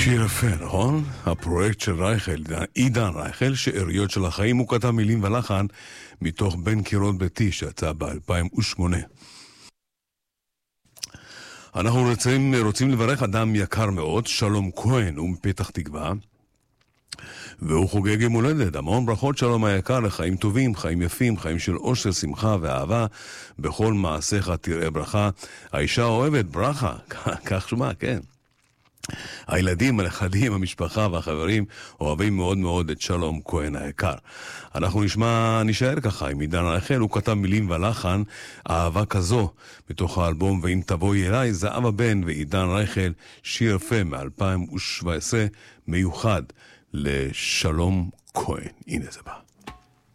שיר יפה, נכון? הפרויקט של רייכל, עידן רייכל, שאריות של החיים, הוא כתב מילים ולחן מתוך בין קירות ביתי שיצא ב-2008. אנחנו רוצים לברך אדם יקר מאוד, שלום כהן, הוא מפתח תקווה, והוא חוגג יום הולדת. המון ברכות שלום היקר, לחיים טובים, חיים יפים, חיים של אושר, שמחה ואהבה, בכל מעשיך תראה ברכה. האישה אוהבת ברכה, כך שמה, כן. הילדים, הנכדים, המשפחה והחברים אוהבים מאוד מאוד את שלום כהן היקר. אנחנו נשאר ככה עם עידן רייכל, הוא כתב מילים ולחן, אהבה כזו, מתוך האלבום ואם תבואי אליי, זהבה בן ועידן רייכל, שיר יפה מ-2017, מיוחד לשלום כהן. הנה זה בא.